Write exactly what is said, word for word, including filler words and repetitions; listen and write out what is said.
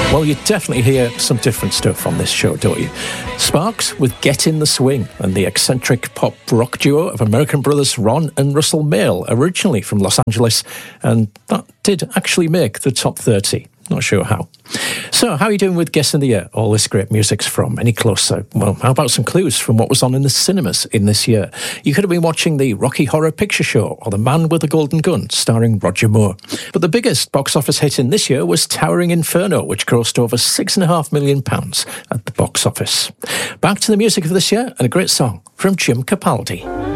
Well, you definitely hear some different stuff on this show, don't you? Sparks with Get in the Swing, and the eccentric pop rock duo of American brothers Ron and Russell Mael, originally from Los Angeles, and that did actually make the top thirty. Not sure how. So, how are you doing with Guessing the Year? All this great music's from. Any closer? Well, how about some clues from what was on in the cinemas in this year? You could have been watching the Rocky Horror Picture Show or The Man with the Golden Gun, starring Roger Moore. But the biggest box office hit in this year was Towering Inferno, which grossed over six and a half million pounds at the box office. Back to the music of this year, and a great song from Jim Capaldi.